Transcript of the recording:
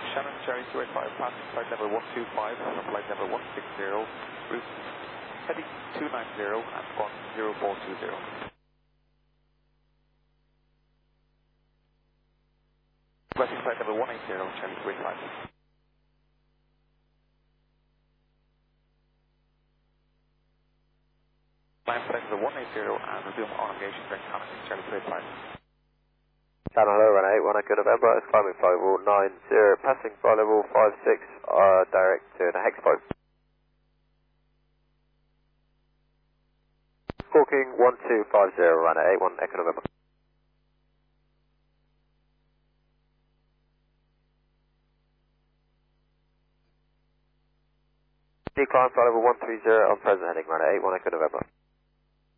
Shannon Cherry 285, passing flight level 125 from flight level 160, route heading 290 and squawk 0420. Requesting flight level 180, Cherry 285. Climb flight level 180 and resume on engagement during Hamilton, Cherry 285. Channel hello, run 81 Echo November, it's climbing flight level 90, passing flight level 56, direct to the Expo. Squawking 1250, run 81 Echo November. Decline flight level 130 on present heading, run 81 Echo November.